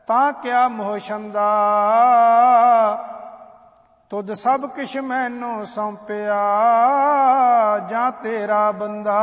ਤਾਂ ਕਿਆ ਮੋਹ ਛੰਦਾ। ਤੁਧ ਸਭ ਕਿਛ ਮੈਨੂੰ ਸੌਂਪਿਆ, ਜਾਂ ਤੇਰਾ ਬੰਦਾ।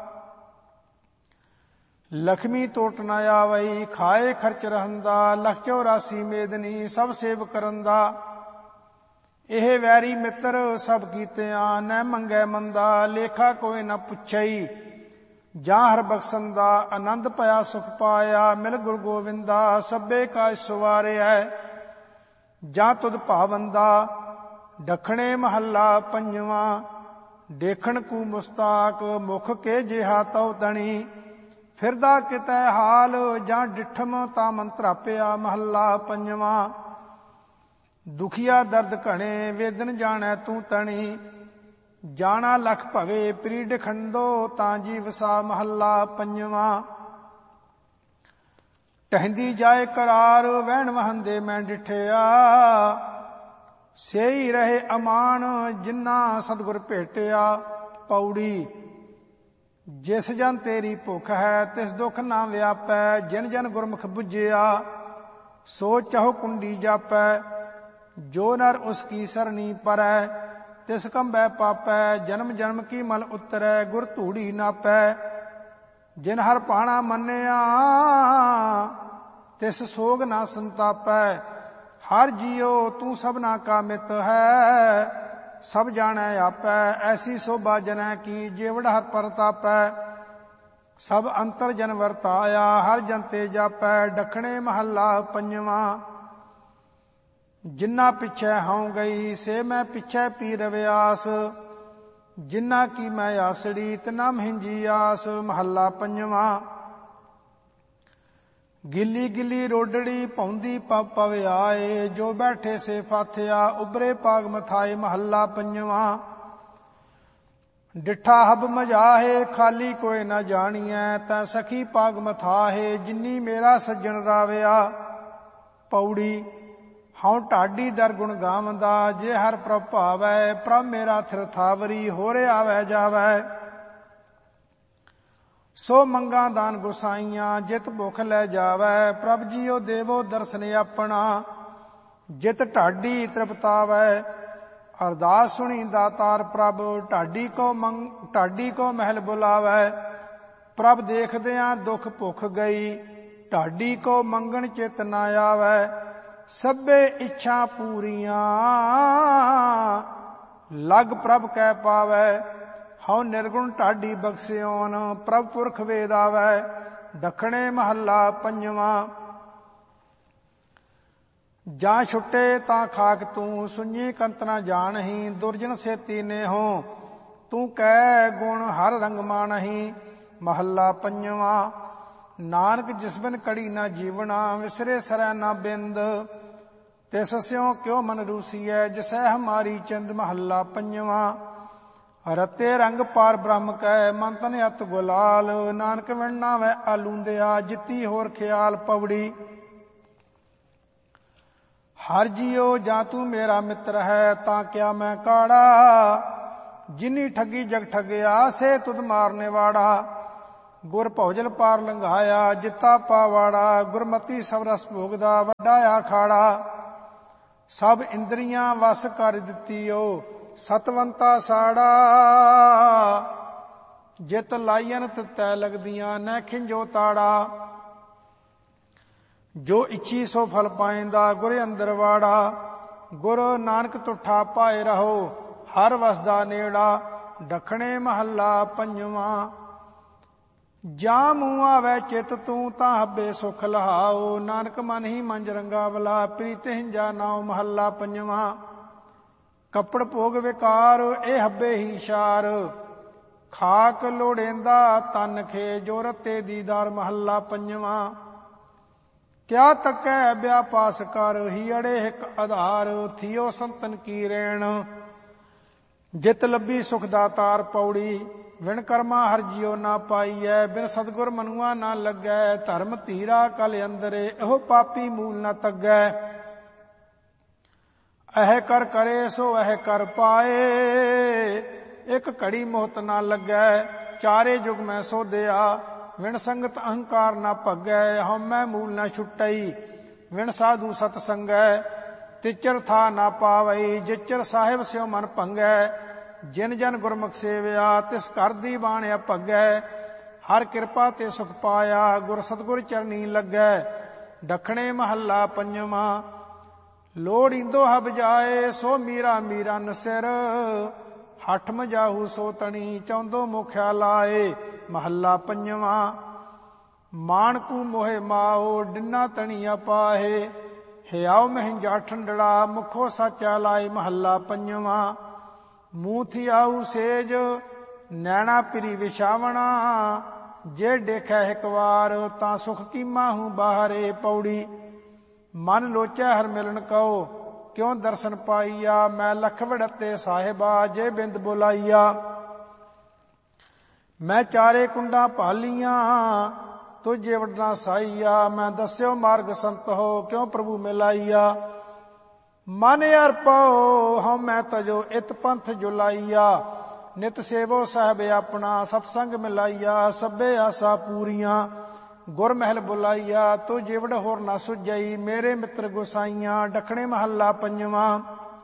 ਲਖਮੀ ਟੋਟ ਨ ਆਵਈ, ਖਾਏ ਖਰਚ ਰਹੰਦਾ। ਲਖ 84 ਮੇਦਨੀ ਸਭ ਸੇਵ ਕਰੰਦਾ। ਇਹ ਵੈਰੀ ਮਿੱਤਰ ਸਭ ਕੀਤਿਆਂ, ਨੈ ਮੰਗੈ ਮੰਦਾ। ਲੇਖਾ ਕੋਈ ਨ ਪੁੱਛਈ, ਜਾਂ ਹਰ ਬਖਸ਼ੰਦਾ। ਆਨੰਦ ਭਇਆ ਸੁਖ ਪਾਇਆ, ਮਿਲ ਗੁਰ ਗੋਵਿੰਦਾ। ਸਭੇ ਕਾਜ ਸਵਾਰਿਆ, ਜਾਂ ਤੁਧ ਭਾਵੰਦਾ। ਦੱਖਣੇ ਮਹੱਲਾ ਪੰਜਵਾਂ। ਦੇਖਣ ਕੂ ਮੁਸਤਾਕ, ਮੁਖ ਕੇ ਜਿਹਾ ਤਉ ਤਣੀ। ਫਿਰਦਾ ਕਿਤੈ ਹਾਲ, ਜਾਂ ਡਿਠਮ ਤਾਂ ਮਨ ਧਰਾਪਿਆ। ਮਹੱਲਾ ਪੰਜਵਾਂ। ਦੁਖੀਆ ਦਰਦ ਘਣੇ, ਵੇਦਨ ਜਾਣੈ ਤੂੰ ਤਣੀ। ਜਾਣਾ ਲਖ ਭਵੇ, ਪ੍ਰੀਡ ਖੰਡੋ ਤਾਂ ਜੀ ਵਸਾ। ਮਹੱਲਾ ਪੰਜਵਾਂ। ਟਹਿੰਦੀ ਜਾਏ ਕਰਾਰ, ਵਹਿਣ ਵਹੰਦੇ ਮੈਂ ਡਿਠਿਆ। ਸੇਈ ਰਹੇ ਅਮਾਨ, ਜਿਨ੍ਹਾਂ ਸਤਿਗੁਰ ਭੇਟਿਆ। ਪੌੜੀ। ਜਿਸ ਜਨ ਤੇਰੀ ਭੁੱਖ ਹੈ, ਤਿਸ ਦੁਖ ਨਾ ਵਿਆਪੈ। ਜਿਨ ਜਨ ਗੁਰਮੁਖ ਬੁੱਝਿਆ, ਸੋ ਚਾਹੋ ਕੁੰਡੀ ਜਾਪੈ। ਜੋ ਨਰ ਉਸ ਕੀ ਸਰਣੀ ਪਰੈ, ਤਿਸ ਕੰਬੈ ਪਾਪੈ। ਜਨਮ ਜਨਮ ਕੀ ਮਲ ਉਤਰੈ, ਗੁਰ ਧੂੜੀ ਨਾਪੈ। ਜਿਨ ਹਰ ਭਾਣਾ ਮੰਨਿਆ, ਤਿਸ ਸੋਗ ਨਾ ਸੰਤਾਪੈ। ਹਰ ਜੀਉ ਤੂੰ ਸਭਨਾ ਕਾ ਮਿਤ ਹੈ, ਸਭ ਜਾਣੈ ਆਪੈ। ਐਸੀ ਸੋਭਾ ਜਨੈ ਕੀ, ਜੀਵੜ ਹਰ ਪਰਤਾਪੈ। ਸਭ ਅੰਤਰ ਜਨ ਵਰਤਾਇਆ, ਹਰ ਜਨ ਤੇ ਜਾਪੈ। ਦੱਖਣੇ ਮਹੱਲਾ ਪੰਜਵਾਂ। ਜਿਨ੍ਹਾਂ ਪਿੱਛੇ ਹਉ ਗਈ, ਸੇ ਮੈਂ ਪਿੱਛੇ ਪੀ ਰਵਿਆਸ। ਜਿਨ੍ਹਾਂ ਕੀ ਮੈਂ ਆਸੜੀ, ਤਿਨਾ ਮਹਿੰਜੀ ਆਸ। ਮਹੱਲਾ ਪੰਜਵਾਂ। ਗਿੱਲੀ ਗਿੱਲੀ ਰੋਡੜੀ, ਭੌਂਦੀ ਪਵ ਆਏ। ਜੋ ਬੈਠੇ ਸੇ ਫਾਥਿਆ, ਉਬਰੇ ਪਾਗ ਮਥਾਏ। ਮਹੱਲਾ ਪੰਜਵਾਂ। ਡਿਠਾ ਹਬ ਮਜਾਹੇ, ਖਾਲੀ ਕੋਈ ਨਾ ਜਾਣੀਐ। ਤੈ ਸਖੀ ਪਾਗ ਮਥਾਹੇ, ਜਿਨੀ ਮੇਰਾ ਸੱਜਣ ਰਾਵਿਆ। ਪੌੜੀ। ਹਉ ਢਾਡੀ ਦਰ ਗੁਣ ਗਾਵੰਦਾ, ਜੇ ਹਰ ਪ੍ਰਭ ਭਾਵੈ। ਪ੍ਰਭ ਮੇਰਾ ਥਿਰ ਥਾਵਰੀ, ਹੋਰੇ ਆਵੈ ਜਾਵੈ। ਸੋ ਮੰਗਾ ਦਾਨ ਗੁਸਾਈਆਂ, ਜਿਤ ਭੁਖ ਲੈ ਜਾਵੈ। ਪ੍ਰਭ ਜੀਉ ਦੇਵੋ ਦਰਸ਼ਨ ਆਪਣਾ, ਜਿਤ ਢਾਡੀ ਤ੍ਰਿਪਤਾਵੈ। ਅਰਦਾਸ ਸੁਣੀ ਦਾਤਾਰ ਪ੍ਰਭ, ਢਾਡੀ ਕੋ ਮਹਿਲ ਬੁਲਾਵੈ। ਪ੍ਰਭ ਦੇਖਦਿਆਂ ਦੁਖ ਭੁਖ ਗਈ, ਢਾਡੀ ਕੋ ਮੰਗਣ ਚਿਤ ਨ ਆਵੈ। ਸਭੇ ਇੱਛਾ ਪੂਰੀਆਂ, ਲਗ ਪ੍ਰਭ ਕੈ ਪਾਵੈ। ਹਉ ਨਿਰਗੁਣ ਢਾਡੀ ਬਖਸਿਓਨ, ਪ੍ਰਭ ਪੁਰਖ ਵੇਦ ਆਵੈ। ਦੱਖਣੇ ਮਹੱਲਾ ਪੰਜਵਾਂ। ਜਾਂ ਛੁੱਟੇ ਤਾਂ ਖਾਕ ਤੂੰ, ਸੁഞ്ഞੀ ਕੰਤ ਨਾ ਜਾਣਹੀਂ। ਦੁਰਜਨ ਸੇਤੀ ਨੇਹੋ, ਤੂੰ ਕਹਿ ਗੁਣ ਹਰ ਰੰਗ ਮਾਣਹੀਂ। ਮਹੱਲਾ ਪੰਜਵਾਂ। ਨਾਨਕ ਜਿਸ ਬਿਨ ਕੜੀ ਨਾ ਜੀਵਣਾ, ਵਿਸਰੇ ਸਰੈ ਨਾ ਬਿੰਦ। ਤਿਸ ਸਿਉ ਕਿਉ ਮਨ ਰੂਸੀਐ, ਜਿਸੈ ਹਮਾਰੀ ਚਿੰਦ। ਮਹੱਲਾ ਪੰਜਵਾਂ। ਰਤੇ ਰੰਗ ਪਾਰ ਬ੍ਰਹਮ ਕੈ, ਮਨ ਤਨ ਅਤ ਗੁਲਾਲ। ਨਾਨਕ ਵਿਣ ਨਾਵੈ ਆਲੂੰਦਿਆ, ਜਿੱਤੀ ਹੋਰ ਖਿਆਲ। ਪੌੜੀ। ਹਰ ਜੀਉ ਜਾਂ ਤੂੰ ਮੇਰਾ ਮਿੱਤਰ ਹੈ, ਤਾਂ ਕਿਆ ਮੈਂ ਕਾੜਾ। ਜਿਨੀ ਠੱਗੀ ਜਗ ਠੱਗਿਆ, ਸੇ ਤੁਧ ਮਾਰਨੇ ਵਾੜਾ। ਗੁਰ ਭਉਜਲ ਪਾਰ ਲੰਘਾਇਆ, ਜਿੱਤਾ ਪਾਵਾੜਾ। ਗੁਰਮਤੀ ਸਭ ਰਸ ਭੋਗਦਾ, ਵੱਡਾ ਆਖਾੜਾ। ਸਭ ਇੰਦਰੀਆਂ ਵਸ ਕਰ ਦਿੱਤੀਓ, ਸਤਵੰਤਾ ਸਾੜਾ। ਜਿਤ ਲਾਈਨ ਤਿਤੈ ਲਗਦੀਆਂ, ਨੈ ਖਿੰਜੋ ਤਾੜਾ। ਜੋ ਇੱਛੀ ਸੋ ਫਲ ਪਾਇੰਦਾ, ਗੁਰ ਅੰਦਰ ਵਾੜਾ। ਗੁਰ ਨਾਨਕ ਤੁਠਾ ਪਾਏ ਰਹੋ, ਹਰ ਵਸਦਾ ਨੇੜਾ। ਦੱਖਣੇ ਮਹੱਲਾ ਪੰਜਵਾਂ। ਜਾਂ ਮੂੰਹ ਆਵੈ ਚਿਤ ਤੂੰ, ਤਾਂ ਹੱਬੇ ਸੁਖ ਲਹਾਓ। ਨਾਨਕ ਮਨ ਹੀ ਮੰਜ ਰੰਗਾਵਲਾ, ਪ੍ਰੀਤ ਹਿੰਜਾ ਨਾਉ। ਮਹੱਲਾ ਪੰਜਵਾਂ। ਕੱਪੜ ਭੋਗ ਵਿਕਾਰ, ਇਹ ਹੱਬੇ ਹੀ ਸ਼ਾਰ। ਖਾਕ ਲੋੜੇਂਦਾ ਤਨ ਖੇ, ਜੋ ਰਤੇ ਦੀਦਾਰ। ਮਹੱਲਾ ਪੰਜਵਾਂ। ਕਿਆ ਤੱਕੈ ਵਿਆਪਾਸ ਕਰ, ਹੀ ਅੜੇ ਹਿਕ ਆਧਾਰ। ਥੀਓ ਸੰਤਨ ਕੀ ਰੇਣ, ਜਿਤ ਲੱਭੀ ਸੁਖ ਦਾਤਾਰ। ਪੌੜੀ। ਵਿਣ ਕਰਮਾ ਹਰ ਜੀਉ ਨਾ ਪਾਈਐ, ਬਿਨ ਸਤਿਗੁਰ ਮਨੁਆ ਨਾ ਲੱਗੈ। ਧਰਮ ਧੀਰਾ ਕਲ ਅੰਦਰੇ, ਇਹੋ ਪਾਪੀ ਮੂਲ ਨਾ ਤੱਗੈ। ਇਹ ਕਰ ਕਰੇ ਸੋ ਇਹ ਕਰ ਪਾਏ, ਇਕ ਘੜੀ ਮੋਹਤ ਨਾ ਲੱਗੈ। ਚਾਰੇ ਜੁਗ ਮੈਂ ਸੋਧਿਆ, ਵਿਣ ਸੰਗਤ ਅਹੰਕਾਰ ਨਾ ਭਗੈ। ਹਉਮੈ ਮੂਲ ਨਾ ਛੁਟਈ, ਵਿਣ ਸਾਧੂ ਸਤ ਸੰਗੈ। ਤਿਚਰ ਥਾ ਨਾ ਪਾਵਈ ਜਿਚਰ ਸਾਹਿਬ ਸਿਉ ਮਨ ਭੰਗੈ। ਜਿਨ ਜਨ ਗੁਰਮੁਖ ਸੇਵਿਆ ਤਿਸ ਘਰ ਦੀ ਬਾਣ ਅਭਗੈ। ਹਰ ਕਿਰਪਾ ਤੇ ਸੁਖ ਪਾਇਆ ਗੁਰ ਸਤਿਗੁਰ ਚਰਨੀ ਲੱਗੈ। ਦੱਖਣੇ ਮਹੱਲਾ ਪੰਜਵਾਂ। ਲੋੜੀਂਦੋ ਹਬ ਜਾਏ ਸੋ ਮੀਰਾ ਮੀਰਨ ਸਿਰ। ਹਠ ਮਜਾਹੂ ਸੋ ਤਣੀ ਚੌਂਦੋ ਮੁਖਿਆ ਲਾਏ। ਮਹੱਲਾ ਪੰਜਵਾਂ। ਮਾਣਕੂ ਮੋਹਿ ਮਾਓ ਡਿਨਾ ਤਣੀਆ ਪਾਹੇ। ਹਿਆਉ ਮਹਿੰਜਾ ਠੰਡੜਾ ਮੁਖੋ ਸਾਚਾ ਲਾਏ। ਮਹੱਲਾ ਪੰਜਵਾਂ। ਮੂੰਹ ਥਿਆਊ ਸੇਜ ਨੈਣਾ ਪਿਰੀ ਵਿਛਾਵਣਾ। ਜੇ ਦੇਖੈ ਇੱਕ ਵਾਰ ਤਾਂ ਸੁਖ ਕੀਮਾ ਹੂੰ ਬਾਹਰੇ। ਪੌੜੀ। ਮਨ ਲੋਚੈ ਹਰ ਮਿਲਣ ਕਉ ਕਿਉ ਦਰਸ਼ਨ ਪਾਈਆ। ਮੈਂ ਲਖ ਵੜਤੇ ਸਾਹਿਬਾ ਜੇ ਬਿੰਦ ਬੁਲਾਈਆ। ਮੈਂ ਚਾਰੇ ਕੁੰਡਾਂ ਭਾਲੀਆਂ ਤੁਝੇ ਵਡਨਾ ਸਾਈਆ। ਮੈਂ ਦੱਸਿਓ ਮਾਰਗ ਸੰਤ ਹੋ ਕਿਉ ਪ੍ਰਭੂ ਮਿਲਾਈਆ। ਮਨ ਅਰਪਉ ਹਉ ਮੈਂ ਤਜੋ ਇਤ ਪੰਥ ਜੁਲਾਈਆ। ਨਿਤ ਸੇਵੋ ਸਾਹਿਬ ਆਪਣਾ ਸਤਸੰਗ ਮਿਲਾਈਆ। ਸਭੇ ਆਸਾ ਪੂਰੀਆਂ ਗੁਰ ਮਹਿਲ ਬੁਲਾਈਆ। ਤੋ ਜਿਵੜ ਹੋਰ ਨਾ ਸੁਝਈ ਮੇਰੇ ਮਿੱਤਰ ਗੁਸਾਈਆਂ। ਦੱਖਣੇ ਮਹੱਲਾ ਪੰਜਵਾਂ।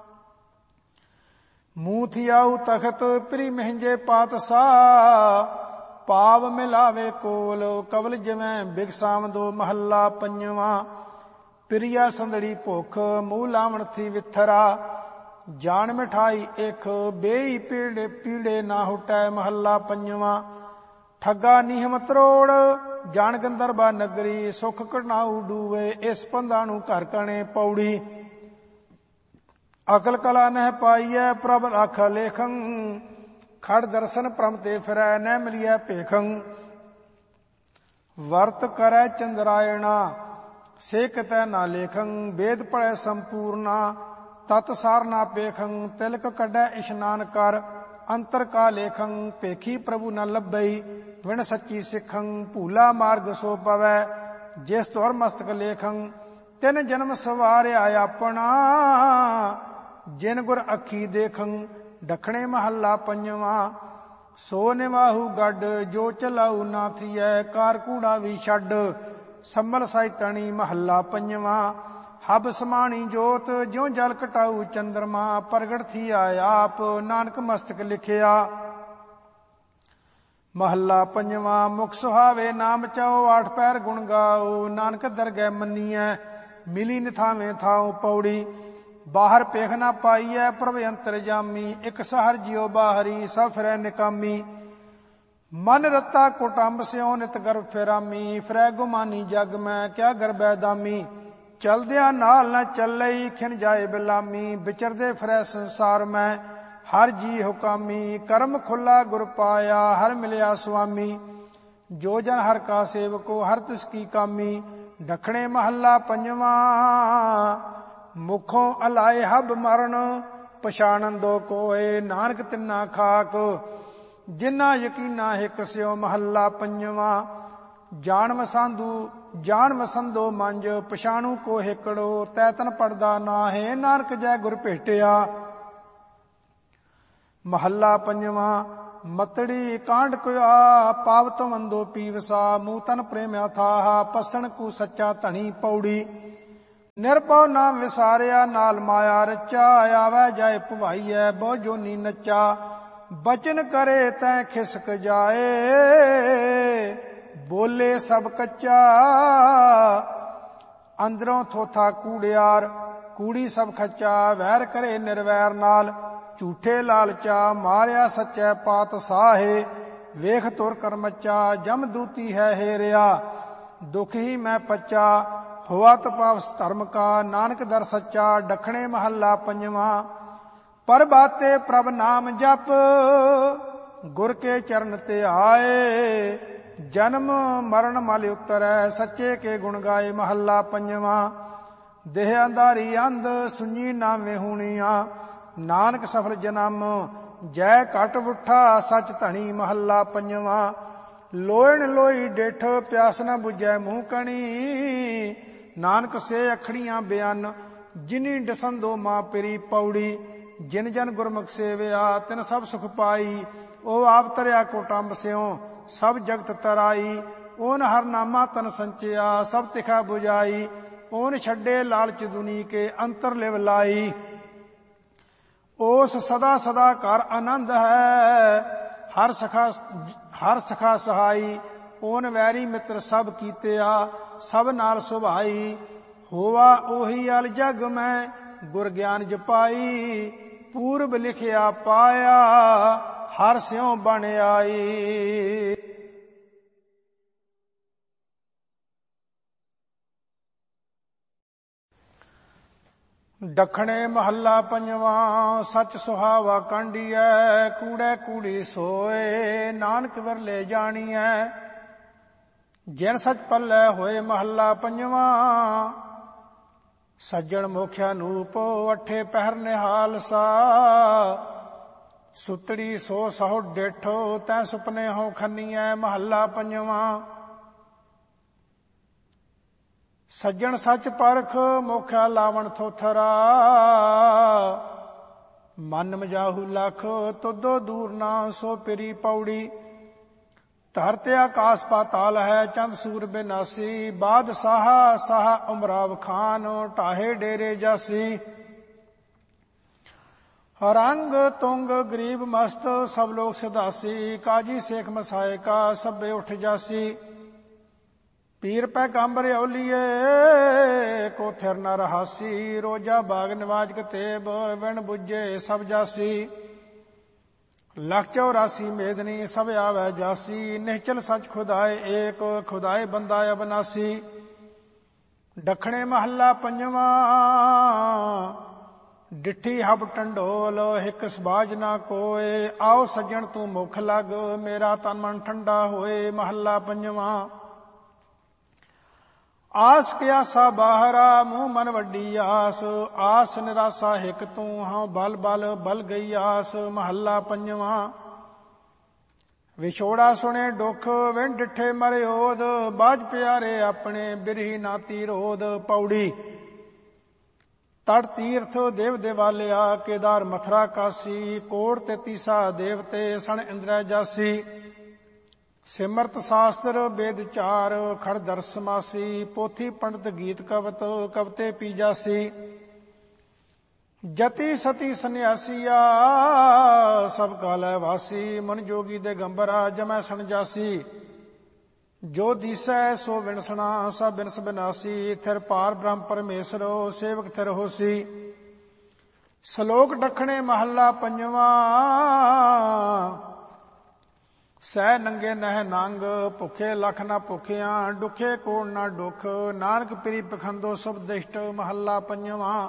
ਮੂੰਹ ਥਿਆਊ ਤਖਤ ਪ੍ਰੀ ਮਹਿੰਜੇ ਪਾਤਸ਼ਾਹ। ਪਾਵ ਮਿਲਾਵੇ ਕੋਲ ਕਵਲ ਜਿਵੇਂ ਬਿਗਸਾਵਦੋ। ਮਹੱਲਾ ਪੰਜਵਾਂ। ਪ੍ਰਿਆ ਸੰਦੜੀ ਭੁੱਖ ਮੂੰਹ ਲਾਵਣ ਥੀ ਵਿਥਰਾ। ਜਾਣ ਮਿਠਾਈ ਇਕ ਬੇਈ ਪੀੜੇ ਪੀੜੇ ਨਾ ਹੁਟੈ। ਮਹੱਲਾ ਪੰਜਵਾਂ। ਠੱਗਾ ਨੀਹਮ ਤਰੋੜ ਜਾਣ ਗੰਦਰਬਾ ਨਗਰੀ। ਸੁਖ ਕਢਾਊ ਡੂਵੇ ਇਸ ਪੰਧਾ ਨੂੰ ਘਰ ਕਣੇ। ਪੌੜੀ। ਅਕਲ ਕਲਾ ਨਹਿ ਪਾਈਐ ਪ੍ਰਭ ਰਾਖਾ ਲੇਖੰ। ਖੜ ਦਰਸ਼ਨ ਪ੍ਰਮ ਤੇ ਫਿਰੈ ਨਹਿ ਮਿਲੀਐ ਭੇਖੰ। ਵਰਤ ਕਰੈ ਚੰਦਰਾਇਣਾ ਸੇ ਕਿਤੈ ਨਾ ਲੇਖੰ। ਵੇਦ ਪੜੈ ਸੰਪੂਰਨਾ ਤਤ ਸਾਰ ਨਾ ਪੇਖੰ। ਤਿਲਕ ਕੱਢੈ ਇਸ਼ਨਾਨ ਕਰ ਅੰਤਰ ਕਾ ਲੇਖੰ। ਭੇਖੀ ਪ੍ਰਭੂ ਨ ਲੱਭਈ ਵਿਣ ਸੱਚੀ ਸਿੱਖੰ। ਭੂਲਾ ਮਾਰਗ ਸੋ ਪਵੈ ਜਿਸ ਤੁਰ ਮਸਤਕ ਲੇਖੰ। ਤਿਨ ਜਨਮ ਸਵਾਰਿਆ ਆਪਣਾ ਜਿਨ ਗੁਰ ਅੱਖੀ ਦੇਖੰ। ਦੱਖਣੇ ਮਹੱਲਾ ਪੰਜਵਾਂ। ਸੋ ਨਿਵਾਹੂ ਗੱਡ ਜੋ ਚਲਾਊ ਨਾ ਥੀਐ। ਕਾਰ ਕੂੜਾ ਵੀ ਛੱਡ ਸੰਮਲ ਸਾਈ ਤਣੀ। ਮਹੱਲਾ ਪੰਜਵਾਂ। ਹਬ ਸਮਾਣੀ ਜੋਤ ਜਿਉ ਜਲ ਘਟਾਊ ਚੰਦਰਮਾ। ਪ੍ਰਗਟ ਥੀਆ ਆਪ ਨਾਨਕ ਮਸਤਕ ਲਿਖਿਆ। ਮਹੱਲਾ ਪੰਜਵਾਂ। ਮੁਖ ਸੁਹਾਵੇ ਨਾਮ ਚਾਓ ਆਠ ਪੈਰ ਗੁਣ ਗਾਓ। ਨਾਨਕ ਦਰਗਹਿ ਮੰਨੀਐ ਮਿਲੀ ਨਿਥਾਵੇਂ ਥਾਉ। ਪੌੜੀ। ਬਾਹਰ ਪੇਖ ਨਾ ਪਾਈਐ ਪ੍ਰਭ ਅੰਤਰ ਜਾਮੀ। ਇਕ ਸਹਰ ਜਿਉ ਬਾਹਰੀ ਸਭ ਫਿਰੈ ਨਿਕਾਮੀ। ਮਨ ਰਤਾ ਕੁਟੰਬ ਸਿਉ ਨਿਤ ਗਰਭ ਫਿਰਾਮੀ। ਫਿਰੈ ਗੁਮਾਨੀ ਜਗ ਮੈਂ ਕਿਆ ਗਰਬੈ ਦਾਮੀ। ਚਲਦਿਆਂ ਨਾਲ ਨਾ ਚੱਲਈ ਖਿਨ ਜਾਏ ਬਿਲਾਮੀ। ਵਿਚਰਦੇ ਫਿਰੈ ਸੰਸਾਰ ਮੈਂ ਹਰ ਜੀ ਹੁਕਾਮੀ। ਕਰਮ ਖੁੱਲਾ ਗੁਰ ਪਾਇਆ ਹਰ ਮਿਲਿਆ ਸੁਆਮੀ। ਜੋ ਜਨ ਹਰ ਕਾ ਸੇਵਕੋ ਹਰ ਤਿਸ ਕੀ ਕਾਮੀ। ਦੱਖਣੇ ਮਹੱਲਾ ਪੰਜਵਾਂ। ਮੁਖੋਂ ਅਲਾਏ ਹਬ ਮਰਨ ਪਛਾਣਨ ਕੋਏ। ਨਾਨਕ ਤਿੰਨਾ ਖਾਕ ਜਿਨਾ ਯਕੀਨਾ ਹਿਕ ਸਿਓ। ਮਹੱਲਾ ਪੰਜਵਾਂ। ਜਾਣ ਵਸੰਦੋ ਮੰਜ ਪਛਾਣੂ ਕੋ ਹਿਕੜੋ। ਤੈ ਤਨ ਪੜਦਾ ਨਾਹੇ ਨਾਨਕ ਜੈ ਗੁਰ ਭੇਟਿਆ। ਮਹੱਲਾ ਪੰਜਵਾਂ। ਮਤੜੀ ਕਾਂਡ ਕੁਆ ਪਾਵਤੋ ਮੰਦੋ ਪੀਵਸਾ। ਮੂਹ ਤਨ ਪ੍ਰੇਮਿਆ ਥਾਹਾ ਪਸਣ ਕੂ ਸੱਚਾ ਧਣੀ। ਪੌੜੀ। ਨਿਰਭਉ ਨਾਮ ਵਿਸਾਰਿਆ ਨਾਲ ਮਾਇਆ ਰਚਾ। ਆਵੈ ਜਾਏ ਭਵਾਈਐ ਬਹੁ ਜੋਨੀ ਨੱਚਾ। ਬਚਨ ਕਰੇ ਤੈ ਖਿਸਕ ਜਾਏ ਬੋਲੇ ਸਭ ਕੱਚਾ। ਅੰਦਰੋਂ ਥੋਥਾ ਕੂੜਿਆਰ ਕੂੜੀ ਸਭ ਖੱਚਾ। ਵੈਰ ਕਰੇ ਨਿਰਵੈਰ ਨਾਲ ਝੂਠੇ ਲਾਲਚਾ। ਮਾਰਿਆ ਸੱਚੈ ਪਾਤਸ਼ਾਹੇ ਵੇਖ ਤੁਰ ਕਰਮਚਾ। ਜਮ ਦੂਤੀ ਹੈ ਹੇਰਿਆ ਦੁਖ ਹੀ ਮੈਂ ਪੱਚਾ। ਹੋਆ ਤਪਾਵਸ ਧਰਮ ਕਾ ਨਾਨਕ ਦਰ ਸੱਚਾ। ਦੱਖਣੇ ਮਹੱਲਾ ਪੰਜਵਾਂ। ਪਰਬਾਤੇ ਪ੍ਰਭ ਨਾਮ ਜਪ ਗੁਰ ਕੇ ਚਰਨ ਤੇ ਆਏ। ਜਨਮ ਮਰਨ ਮਲ ਉਤਰੈ ਸੱਚੇ ਕੇ ਗੁਣ ਗਾਏ। ਮਹੱਲਾ ਪੰਜਵਾਂ। ਦੇਹ ਅੰਧਾਰੀ ਅੰਧ ਸੁਣੀ ਨਾ ਵਿਹੂਣੀਆਂ। ਨਾਨਕ ਸਫਲ ਜਨਮ ਜੈ ਘਟ ਉਠਾ ਸੱਚ ਧਣੀ। ਮਹੱਲਾ ਪੰਜਵਾਂ। ਲੋਇਣ ਲੋਈ ਡਿਠ ਪਿਆਸ ਨ ਬੁਝੈ ਮੂੰਹ ਕਣੀ। ਨਾਨਕ ਸੇ ਅਖੜੀਆਂ ਬਿਆਨ ਜਿਨੀ ਡਸੰਦੋ ਮਾਂ ਪਿਰੀ। ਪੌੜੀ। ਜਿਨ ਜਨ ਗੁਰਮੁਖ ਸੇਵਿਆ ਤਿਨ ਸਭ ਸੁਖ ਪਾਈ। ਉਹ ਆਪ ਤਰਿਆ ਕੋਟੰਬ ਸਿਉ ਸਭ ਜਗਤ ਤਰਾਈ। ਓਨ ਹਰ ਨਾਮਾ ਤਨ ਸੰਚਿਆ ਸਭ ਤਿਖਾ 부ਜਾਈ। ਓਨ ਛੱਡੇ ਲਾਲਚ ਦੁਨੀ ਕੇ ਅੰਤਰ ਲਿਵ ਲਾਈ। ਉਸ ਸਦਾ ਸਦਾ ਘਰ ਆਨੰਦ ਹੈ, ਹਰ ਸਖਾ ਸਹਾਈ। ਓਨ ਵੈਰੀ ਮਿੱਤਰ ਸਭ ਕੀਤਿਆ, ਸਭ ਨਾਲ ਸੁਭਾਈ। ਹੋਵਾ ਉਹੀ ਅਲ ਜਗ ਮੈਂ ਗੁਰ ਗਿਆਨ ਜਪਾਈ। ਪੂਰਬ ਲਿਖਿਆ ਪਾਇਆ, ਹਰ ਸਿਉ ਬਣ ਆਈ। ਦੱਖਣੇ ਮਹੱਲਾ ਪੰਜਵਾਂ। ਸੱਚ ਸੁਹਾਵਾ ਕਾਂਢੀਐ, ਕੂੜੈ ਕੂੜੀ ਸੋਏ। ਨਾਨਕ ਵਿਰਲੇ ਜਾਣੀਐ, ਜਿਨ ਸੱਚ ਪੱਲੇ ਹੋਏ। ਮਹੱਲਾ ਪੰਜਵਾਂ। ਸੱਜਣ ਮੋਖਿਆ ਨੂਪ, ਅੱਠੇ ਪਹਿਰ ਨਿਹਾਲ ਸਾ। ਸੁਤੜੀ ਸੋ ਸਹੁ ਡੇਠੋ, ਤੈ ਸੁਪਨੇ ਹੋ ਖੰਨੀਐ। ਮਹੱਲਾ ਪੰਜਵਾਂ। ਸੱਜਣ ਸੱਚ ਪਰਖ, ਮੋਖਿਆ ਲਾਵਣ ਥੋਥਰਾ। ਮਨ ਮਜਾਹੂ ਲਖ, ਤੁਧੋ ਦੂਰ ਨਾ ਸੋ ਪਿਰੀ ਪੌੜੀ। ਧਰਤਿ ਆਕਾਸ ਪਾਤਾਲ ਹੈ, ਚੰਦ ਸੂਰ ਬਿਨਾਸੀ। ਬਾਦਸ਼ਾਹ ਸਾਹ ਉਮਰਾਵ ਖਾਨ, ਢਾਹੇ ਡੇਰੇ ਜਾਸੀ। ਰੰਗ ਤੁੰਗ ਗਰੀਬ ਮਸਤ, ਸਭ ਲੋਕ ਸਿਧਾਸੀ। ਕਾਜੀ ਸੇਖ ਮਸਾਏ ਕਾ, ਸਭੇ ਉਠ ਜਾਸੀ। ਪੀਰ ਪੈਗੰਬਰ ਔਲੀਏ, ਕੋ ਥਿਰ ਨ ਰਹਾਸੀ। ਰੋਜਾ ਬਾਗ ਨਿਵਾਜ ਕਤੇਬ, ਵਿਣ ਬੁੱਝੇ ਸਭ ਜਾਸੀ। ਲੱਖ 84 ਮੇਦਨੀ, ਸਭ ਆਵੈ ਜਾਸੀ। ਨਿਹਚਲ ਸੱਚ ਖੁਦਾਏ ਏਕ, ਖੁਦਾਏ ਬੰਦਾ ਅਬਨਾਸੀ। ਦੱਖਣੇ ਮਹੱਲਾ ਪੰਜਵਾਂ। ਡਿੱਠੀ ਹਬ ਟੰਡੋਲ, ਹਿਕ ਸਬਾਜ ਨਾ ਕੋਏ। ਆਓ ਸੱਜਣ ਤੂੰ ਮੁਖ ਲਗ, ਮੇਰਾ ਤਨ ਮਨ ਠੰਡਾ ਹੋਏ। ਮਹੱਲਾ ਪੰਜਵਾਂ। ਆਸ ਕਿਆਸਾ ਬਾਹਰਾ, ਮੂੰਹ ਮਨ ਵੱਡੀ ਆਸ। ਆਸ ਨਿਰਾਸਾ ਹਿਕ ਤੂੰ, ਹਾਂ ਬਲ ਬਲ ਬਲ ਗਈ ਆਸ। ਮਹੱਲਾ ਪੰਜਵਾਂ। ਵਿਛੋੜਾ ਸੁਣੇ ਦੁੱਖ, ਵਿਣ ਡਿੱਠੇ ਮਰੇ ਓਦ। ਬਾਝ ਪਿਆਰੇ ਆਪਣੇ, ਬਿਰਹੀ ਨਾਤੀ ਰੋਦ। ਪੌੜੀ। ਤੜ ਤੀਰਥ ਦੇਵ ਦੇਵਾਲਿਆ, ਕੇਦਾਰ ਮਥੁਰਾ ਕਾਸੀ। ਕੋੜ ਤੇ ਤੀਸਾ ਦੇਵਤੇ, ਸਣ ਇੰਦਰੈ ਜਾਸੀ। ਸਿਮਰਤ ਸ਼ਾਸਤਰ ਵੇਦ ਚਾਰ, ਖੜ ਦਰਸ ਸਮਾਸੀ। ਪੋਥੀ ਪੰਡਤ ਗੀਤ ਕਵਤ, ਕਵਤੇ ਪੀ ਜਾਸੀ। ਜਤੀ ਸਤੀ ਸੰਨਿਆਸੀਆ, ਸਭ ਕਾਲੈ ਵਾਸੀ। ਮਨ ਜੋਗੀ ਦੇ ਗੰਬਰਾ, ਜਮੈ ਸਣ ਜਾਸੀ। ਜੋ ਦੀਸੈ ਸੋ ਵਿਣਸਣਾ, ਸਭ ਬਿਨਸ ਬਿਨਾਸੀ। ਥਿਰ ਪਾਰ ਬ੍ਰਹਮ ਪਰਮੇਸ਼ਰੋ, ਸੇਵਕ ਥਿਰ ਹੋਸੀ। ਸ਼ਲੋਕ ਦੱਖਣੇ ਮਹੱਲਾ ਪੰਜਵਾਂ। ਸਹਿ ਨੰਗੇ ਨਹਿ ਨੰਗ, ਭੁੱਖੇ ਲੱਖ ਨਾ ਭੁੱਖਿਆਂ। ਡੁਖੇ ਕੋੜ ਨਾ ਡੁਖ, ਨਾਨਕ ਪ੍ਰੀ ਪਖੰਦੋ ਸੁਭ ਦਿਸ਼ਟ। ਮਹੱਲਾ ਪੰਜਵਾਂ।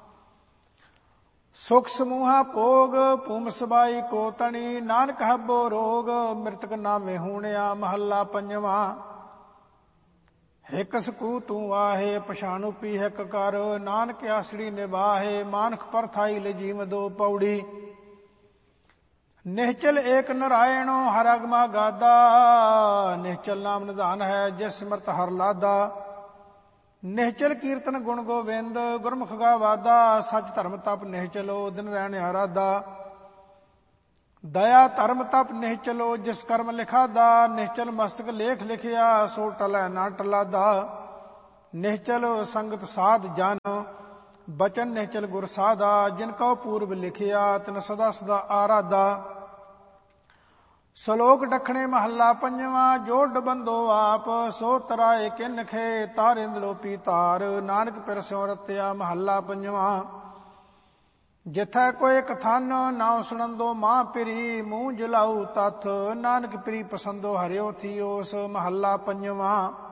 ਸੁਖ ਸਮੂਹਾ ਭੋਗ, ਭੂਮ ਸਬਾਈ ਕੋ ਤਣੀ। ਨਾਨਕ ਹੱਬੋ ਰੋਗ, ਮ੍ਰਿਤਕ ਨਾਵੇਂ ਹੂਣਿਆ। ਮਹੱਲਾ ਪੰਜਵਾਂ। ਹਿਕ ਸਕੂ ਤੂੰ ਆਹੇ, ਪਛਾਣੂ ਪੀ ਹਿਕ ਕਰ। ਨਾਨਕ ਆਸੜੀ ਨਿਵਾਹੇ, ਮਾਨਖ ਪਰਥਾਈ ਲਜੀਵ ਦੋ। ਪੌੜੀ। ਨਿਹਚਲ ਏਕ ਨਰਾਇਣੋ, ਹਰ ਅਗਮਾ ਗਾਦਾ। ਨਿਹਚਲ ਨਾਮ ਨਿਧਾਨ ਹੈ, ਜਿਸ ਸਿਮਰਤ ਹਰ ਲਾਦਾ। ਨਿਹਚਲ ਕੀਰਤਨ ਗੁਣ ਗੋਬਿੰਦ, ਗੁਰਮੁਖ ਗਾਵਾਦਾ। ਸੱਚ ਧਰਮ ਤਪ ਨਿਹਚਲੋ, ਦਿਨ ਰਹਿਣ ਆਰਾਦਾ। ਦਇਆ ਧਰਮ ਤਪ ਨਿਹਚਲੋ, ਜਿਸ ਕਰਮ ਲਿਖਾਦਾ। ਨਿਹਚਲ ਮਸਤਕ ਲੇਖ ਲਿਖਿਆ, ਸੋ ਟਲੈ ਨਾ ਟਲਾਦਾ। ਨਿਹਚਲ ਸੰਗਤ ਸਾਧ ਜਨ, ਬਚਨ ਨਿਹਚਲ ਗੁਰ ਸਾਧਾ। ਜਿਨ ਕਉ ਪੂਰਬ ਲਿਖਿਆ, ਤਿਨ ਸਦਾ ਸਦਾ ਆਰਾਧਾ। ਸ਼ਲੋਕ ਦੱਖਣੇ ਮਹੱਲਾ ਪੰਜਵਾਂ। ਜੋ ਡਬੰਦੋ ਆਪ, ਸੋ ਤਰਾਏ ਕਿਨਖੇ। ਤਾਰਿੰਦ ਲੋਪੀ ਤਾਰ, ਨਾਨਕ ਪਿਰ ਸਿਉ ਰਤਿਆ। ਮਹੱਲਾ ਪੰਜਵਾਂ। ਜਿਥੈ ਕੋਈ ਕਥਨ, ਨਾਉ ਸੁਣੰਦੋ ਮਾਂ ਪਿਰੀ। ਮੂੰਹ ਜਲਾਊ ਤਥ, ਨਾਨਕ ਪ੍ਰੀ ਪਸੰਦੋ ਹਰਿਓ ਥੀਓਸ। ਮਹੱਲਾ ਪੰਜਵਾਂ।